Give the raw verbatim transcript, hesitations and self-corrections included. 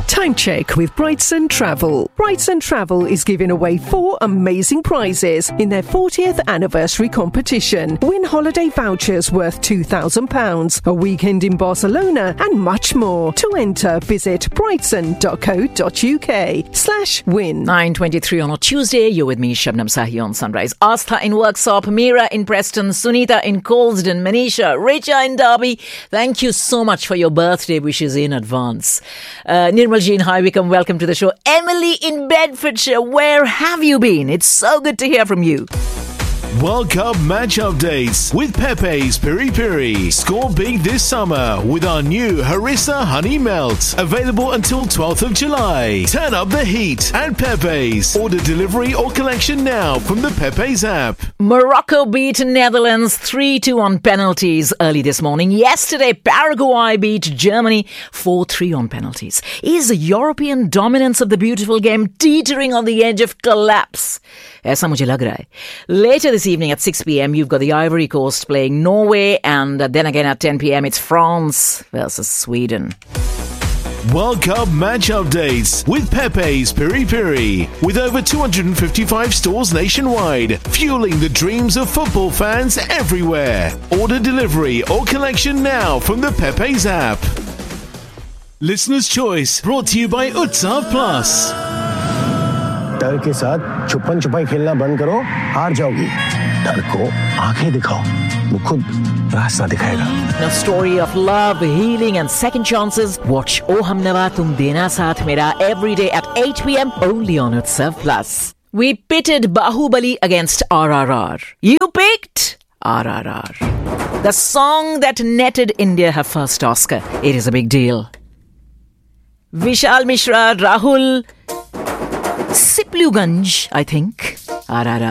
Time check with Brightson Travel. Brightson Travel is giving away four amazing prizes in their fortieth anniversary competition. Win holiday vouchers worth two thousand pounds, a weekend in Barcelona, and much more. To enter, visit brightson.co.uk slash win. nine twenty-three on a Tuesday. You're with me, Shabnam Sahi on Sunrise. Astha in Worksop, Meera in Preston, Sunita in Colsden, Manisha, Richa in Derby. Thank you so much for your birthday wishes in advance. Uh, Nirmal Ji in High Wycombe, welcome to the show. Emily in Bedfordshire, where have you been? It's so good to hear from you. World Cup match updates with Pepe's Piri Piri. Score big this summer with our new Harissa Honey Melt. Available until twelfth of July. Turn up the heat at Pepe's. Order delivery or collection now from the Pepe's app. Morocco beat Netherlands three two on penalties early this morning. Yesterday, Paraguay beat Germany four three on penalties. Is the European dominance of the beautiful game teetering on the edge of collapse? ऐसा मुझे लग रहा है. Later this evening at six p.m, you've got the Ivory Coast playing Norway, and then again at ten p.m, it's France versus Sweden. World Cup match updates with Pepe's Piri Piri. With over two hundred fifty-five stores nationwide, fueling the dreams of football fans everywhere. Order delivery or collection now from the Pepe's app. Listener's Choice brought to you by Utsav Plus. डर के साथ छुपन छुपाई खेलना बंद करो, हार जाओगी. डर को आंखें दिखाओ, वो खुद रास्ता दिखाएगा. A story of love, healing and second chances. Watch O Humnava Tum Dena Saath Mera every day at eight p.m. only on Utsav Plus. We pitted Bahubali against R R R. You picked R R R. The song that netted India her first Oscar. It is a big deal. Vishal Mishra, Rahul Sipluganj, I think. R R R.